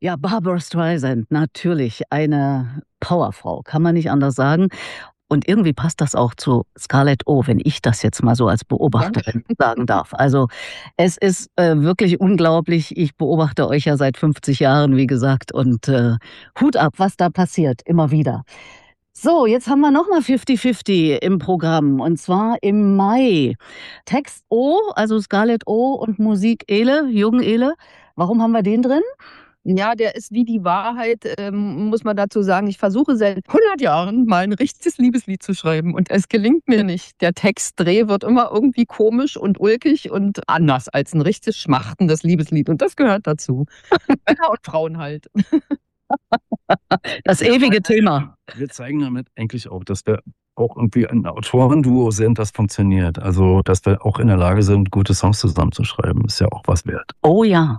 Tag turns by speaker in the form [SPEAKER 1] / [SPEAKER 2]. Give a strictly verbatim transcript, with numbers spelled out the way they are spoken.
[SPEAKER 1] Ja, Barbra Streisand, natürlich eine Powerfrau, kann man nicht anders sagen. Und irgendwie passt das auch zu Scarlett Oh, wenn ich das jetzt mal so als
[SPEAKER 2] Ja.
[SPEAKER 1] Beobachterin sagen darf. Also, es ist, äh, wirklich unglaublich. Ich beobachte euch ja seit fünfzig Jahren, wie gesagt, und, äh, Hut ab, was da passiert, immer wieder. So, jetzt haben wir noch mal fifty fifty im Programm, und zwar im Mai. Text O, also Scarlett Oh und Musik Ele, Jürgen Ehle. Warum haben wir den drin?
[SPEAKER 2] Ja, der ist wie die Wahrheit, ähm, muss man dazu sagen. Ich versuche seit hundert Jahren, mal 'n richtiges Liebeslied zu schreiben und es gelingt mir nicht. Der Textdreh wird immer irgendwie komisch und ulkig und anders als 'n richtig schmachtendes Liebeslied und das gehört dazu. Männer und Frauen halt.
[SPEAKER 1] Das ewige Thema.
[SPEAKER 3] Wir zeigen damit eigentlich auch, dass wir auch irgendwie ein Autorenduo sind, das funktioniert. Also, dass wir auch in der Lage sind, gute Songs zusammenzuschreiben, ist ja auch was wert.
[SPEAKER 1] Oh ja.